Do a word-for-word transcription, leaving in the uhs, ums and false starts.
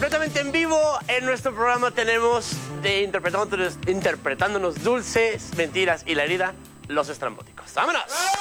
completamente en vivo en nuestro programa tenemos de interpretándonos, interpretándonos dulces, mentiras y la herida, Los Estrambóticos. ¡Vámonos!